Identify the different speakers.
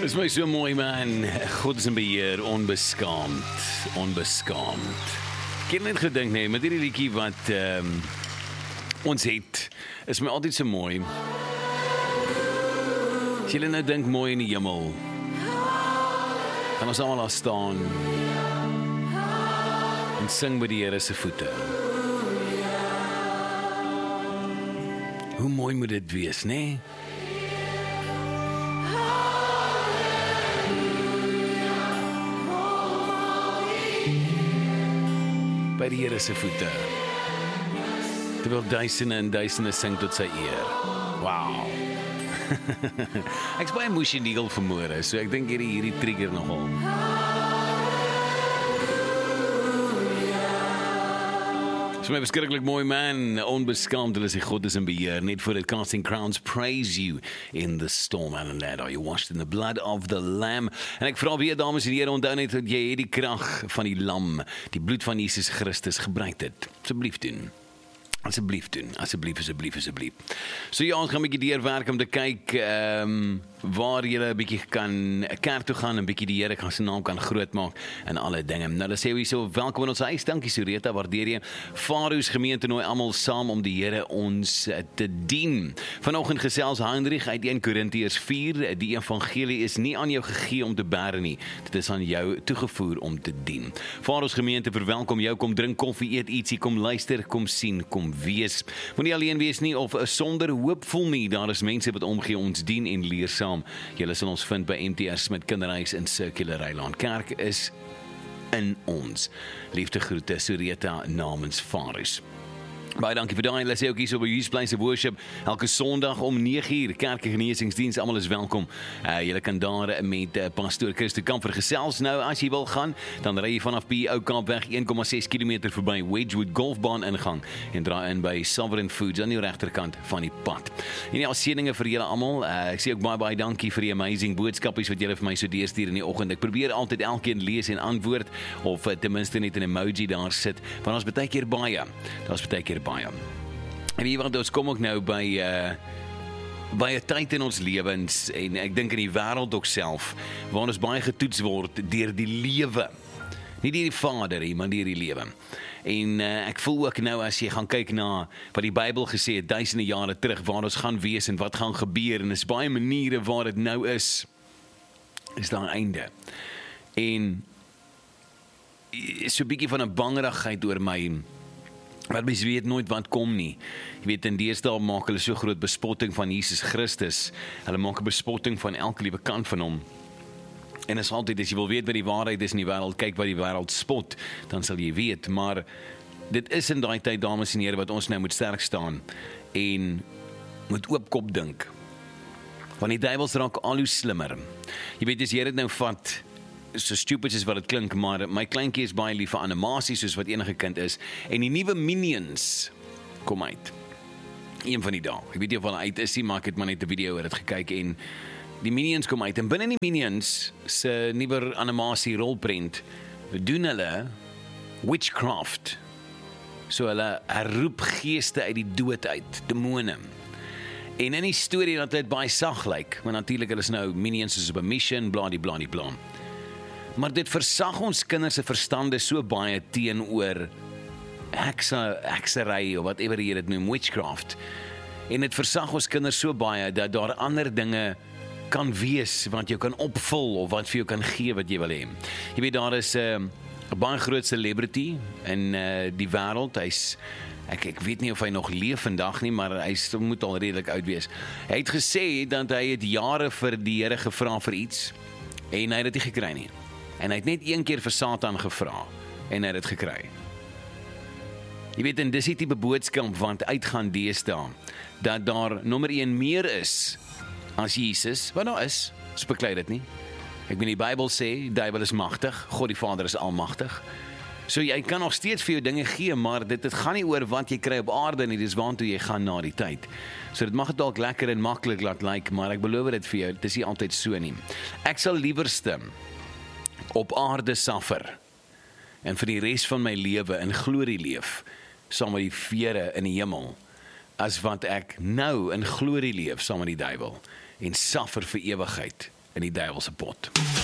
Speaker 1: Dis my so mooi man, God is in beheer, onbeskaamd. Ek het net gedink, nee, met hierdie liedjie wat ons het, is my altyd so mooi. As julle nou dink mooi in die hemel, gaan ons almal daar staan en sing by die Here se voete. Hoe mooi moet dit wees, nee? By die Here se voete, terwyl duisende en duisende sing tot sy eer. Wow. Ek is baie emosioneel vanmôre, so ek dink hierdie trigger nogal. So my beskiklik mooi man, onbeskaamd, hulle sê God is in beheer, net voor het Casting Crowns praise you in the storm and land, are you washed in the blood of the Lamb? En ek vra weer, dames en here, onthou net dat jy het die krag van die lam, die bloed van Jesus Christus, gebruik dit, asseblief doen. Asseblief doen, asseblief. So ja, ons gaan 'n bietjie deurwerk om te kyk waar jy 'n bietjie kan kerk toe gaan en 'n bietjie die Here gaan sy naam kan groot maak en alle dinge. Nou dan sê we so, welkom in ons huis, dankie Sureta, waardeer jy. Faroes gemeente nooi almal saam om die Here ons te dien. Vanoggend gesels Heinrich uit 1 Korintiërs 4, die evangelie is nie aan jou gegee om te bære nie, dit is aan jou toegevoer om te dien. Faroes gemeente verwelkom jou, kom drink koffie, eet ietsie, kom luister, kom sien, kom wees. Moenie alleen wees nie of sonder hoopvol nie, daar is mense wat omgee ons dien en leer saam. Julle sal ons vind by MTS met kinderhuis in Circular Eiland. Kerk is in ons. Liefde groete, Sureta namens Faroes. Baie dankie vir daai. Hulle sê ook hier so by Youth Place of Worship elke Sondag om 9:00 kerkgeneesingsdiens, almal is welkom. Julle kan daar met pastoor Christo Kamfer gesels. Nou as jy wil gaan, dan ry jy vanaf Ou Kaapweg 1,6 km verby Wedgwood Golfbaan ingang en draai in by Sovereign Foods aan die regterkant van die pad. En ja, seëninge vir julle almal. Ek sê ook baie dankie vir die amazing boodskapies wat julle vir my so deurstuur in die oggend. Ek probeer altyd elkeen lees en antwoord of ten minste net 'n emoji daar sit. Want ons baie keer baie. Daar's baie keer baie. En weet wat, ons kom ook nou by 'n tyd in ons lewens en ek dink in die wêreld ook self waar ons baie getoets word deur die lewe. Nie deur die Vader nie, maar deur die lewe. En ek voel ook nou as jy gaan kyk na wat die Bybel gesê het duisende jare terug, waar ons gaan wees en wat gaan gebeur, en is baie maniere waar dit nou is daar 'n einde. En so 'n bietjie van 'n bangerigheid oor my, wat mens weet nooit wat kom nie. Jy weet, in deesdae maak hulle so groot bespotting van Jesus Christus. Hulle maak 'n bespotting van elke liewe kant van hom. En is altyd, as jy wil weet wat die waarheid is in die wêreld, kyk wat die wêreld spot, dan sal jy weet. Maar dit is in daai tyd, dames en here, wat ons nou moet sterk staan en moet oop kop dink. Want die duiwels raak al hoe slimmer. Jy weet, as jy dit nou vat, so stupid is wat dit klink, maar my kleintjie is baie lief vir animasie, soos wat enige kind is, en die nuwe Minions kom uit. Een van die dae. Ek weet nie of hulle uit is nie, maar ek het maar net 'n video oor dit gekyk, en die Minions kom uit, en binne die Minions se nuwe animasie rolprent, doen hulle witchcraft. So hulle herroep geeste uit die dood uit, demone. En in die storie dat dit baie sag lyk, want natuurlik hulle is nou Minions is op 'n mission, bladibladibla. Maar dit versag ons kinders se verstande so baie teenoor heksery of whatever jy dit noem, witchcraft. En dit versag ons kinders so baie dat daar ander dinge kan wees wat jou kan opvul of wat vir jou kan gee wat jy wil hê. Jy weet, daar is 'n baie groot celebrity in die wêreld. Ek weet nie of hy nog leef vandag nie, maar hy moet al redelik oud wees. Hy het gesê dat hy het jare vir die Here gevra vir iets en hy het dit nie gekry nie. En hy het net een keer vir Satan gevra en hy het dit gekry. Jy weet, en dis die tipe boodskap wat uitgaan deesdae, dat daar nommer 1 meer is as Jesus, wat daar is, beklei dit nie. Ek bedoel, die Bybel sê, die duiwel is magtig, God die Vader is almagtig. So jy kan nog steeds vir jou dinge gee, maar dit gaan nie oor wat jy kry op aarde nie, dis waartoe jy gaan na die tyd. So dit mag dalk lekker en maklik laat lyk, maar ek beloof dit vir jou, dit is nie altyd so nie. Ek sal liewerste op aarde suffer en vir die res van my lewe in glorie leef, saam met die vere in die hemel, as wat ek nou in glorie leef saam met die duiwel en suffer vir ewigheid in die duiwelse pot.